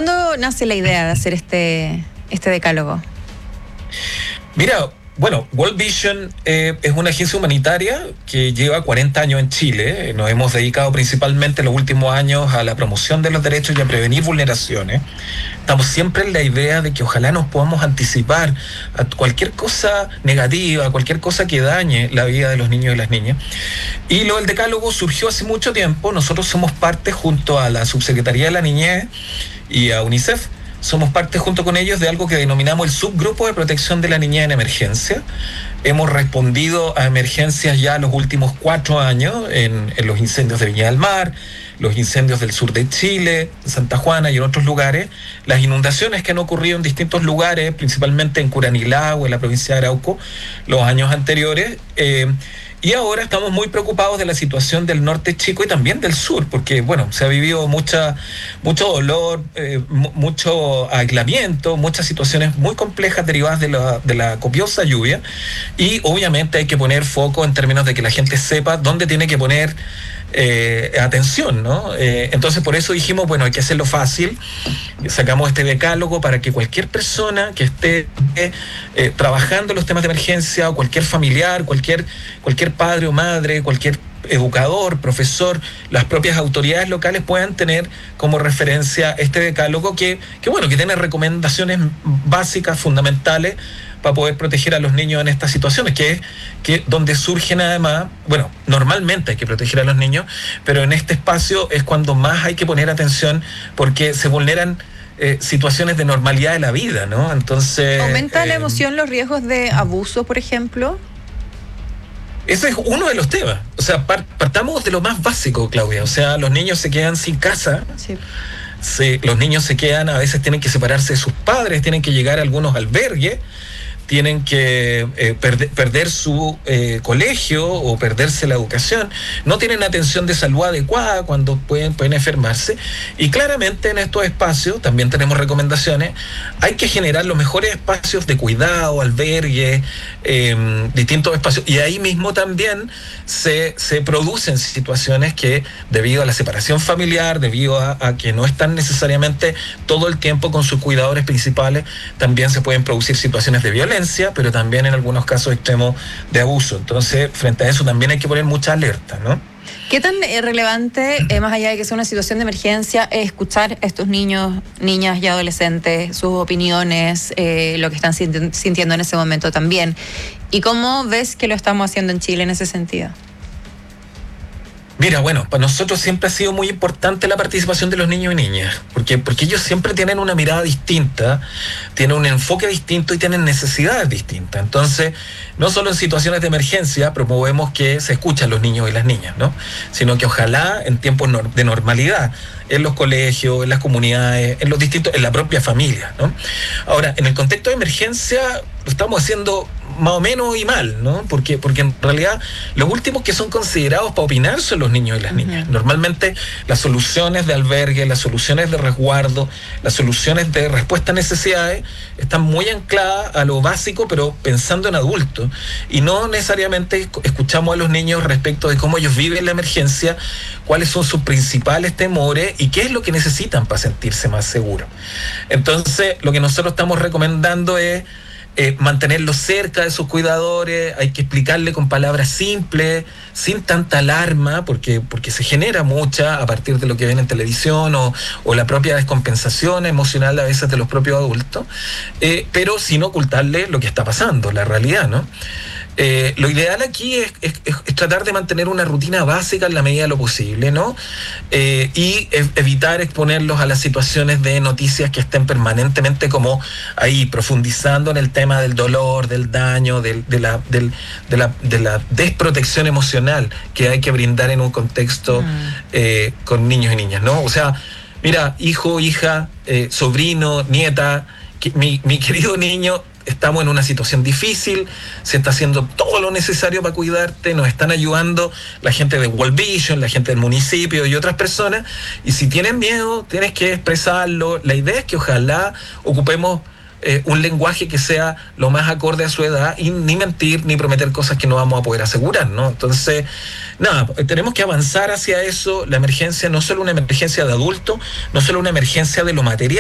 ¿Cuándo nace la idea de hacer este decálogo? Mira, bueno, World Vision es una agencia humanitaria que lleva 40 años en Chile. Nos hemos dedicado principalmente en los últimos años a la promoción de los derechos y a prevenir vulneraciones. Estamos siempre en la idea de que ojalá nos podamos anticipar a cualquier cosa negativa, a cualquier cosa que dañe la vida de los niños y las niñas. Y lo del decálogo surgió hace mucho tiempo. Nosotros somos parte, junto a la Subsecretaría de la Niñez y a UNICEF, somos parte junto con ellos de algo que denominamos el Subgrupo de Protección de la Niñez en Emergencia. Hemos respondido a emergencias ya los últimos 4 años en los incendios de Viña del Mar, los incendios del sur de Chile, Santa Juana y en otros lugares, las inundaciones que han ocurrido en distintos lugares, principalmente en Curanilahue, en la provincia de Arauco, los años anteriores. Y ahora estamos muy preocupados de la situación del norte chico y también del sur, porque, bueno, se ha vivido mucho dolor, mucho aislamiento, muchas situaciones muy complejas derivadas de la copiosa lluvia, y obviamente hay que poner foco en términos de que la gente sepa dónde tiene que poner atención, ¿no? Entonces por eso dijimos, bueno, hay que hacerlo fácil. Sacamos este decálogo para que cualquier persona que esté trabajando en los temas de emergencia, o cualquier familiar, cualquier padre o madre, cualquier educador, profesor, las propias autoridades locales puedan tener como referencia este decálogo que tiene recomendaciones básicas, fundamentales, para poder proteger a los niños en estas situaciones, que donde surgen además, bueno, normalmente hay que proteger a los niños, pero en este espacio es cuando más hay que poner atención, porque se vulneran situaciones de normalidad de la vida, ¿no? Entonces... ¿Aumenta la emoción los riesgos de abuso, por ejemplo? Ese es uno de los temas. O sea, partamos de lo más básico, Claudia. O sea, los niños se quedan sin casa. Sí. Los niños se quedan, a veces tienen que separarse de sus padres, tienen que llegar a algunos albergues, tienen que perder su colegio o perderse la educación, no tienen atención de salud adecuada cuando pueden enfermarse, y claramente en estos espacios también tenemos recomendaciones. Hay que generar los mejores espacios de cuidado, albergues, distintos espacios, y ahí mismo también se producen situaciones que, debido a la separación familiar, debido a que no están necesariamente todo el tiempo con sus cuidadores principales, también se pueden producir situaciones de violencia, pero también en algunos casos extremos de abuso. Entonces, frente a eso también hay que poner mucha alerta, ¿no? ¿Qué tan relevante, más allá de que sea una situación de emergencia, es escuchar a estos niños, niñas y adolescentes, sus opiniones, lo que están sintiendo en ese momento también? ¿Y cómo ves que lo estamos haciendo en Chile en ese sentido? Mira, bueno, para nosotros siempre ha sido muy importante la participación de los niños y niñas, porque ellos siempre tienen una mirada distinta, tienen un enfoque distinto y tienen necesidades distintas. Entonces, no solo en situaciones de emergencia promovemos que se escuchen los niños y las niñas, ¿no? Sino que ojalá en tiempos de normalidad, en los colegios, en las comunidades, en la propia familia, ¿no? Ahora, en el contexto de emergencia lo estamos haciendo más o menos y mal, ¿no? Porque en realidad los últimos que son considerados para opinar son los niños y las niñas. Normalmente las soluciones de albergue, las soluciones de resguardo, las soluciones de respuesta a necesidades están muy ancladas a lo básico, pero pensando en adultos, y no necesariamente escuchamos a los niños respecto de cómo ellos viven la emergencia, cuáles son sus principales temores y qué es lo que necesitan para sentirse más seguros. Entonces, lo que nosotros estamos recomendando es mantenerlos cerca de sus cuidadores. Hay que explicarle con palabras simples, sin tanta alarma, porque se genera mucha a partir de lo que ven en televisión o la propia descompensación emocional a veces de los propios adultos, pero sin ocultarle lo que está pasando, la realidad, ¿no? Lo ideal aquí es tratar de mantener una rutina básica en la medida de lo posible, ¿no? Y evitar exponerlos a las situaciones de noticias que estén permanentemente como ahí profundizando en el tema del dolor, del daño, de la desprotección emocional que hay que brindar en un contexto con niños y niñas, ¿no? O sea, mira, hijo, hija, sobrino, nieta, mi querido niño, estamos en una situación difícil, se está haciendo todo lo necesario para cuidarte, nos están ayudando la gente de World Vision, la gente del municipio y otras personas, y si tienes miedo, tienes que expresarlo. La idea es que ojalá ocupemos un lenguaje que sea lo más acorde a su edad, y ni mentir ni prometer cosas que no vamos a poder asegurar, ¿no? Entonces, nada, tenemos que avanzar hacia eso. La emergencia no solo una emergencia de adultos, no solo una emergencia de lo material,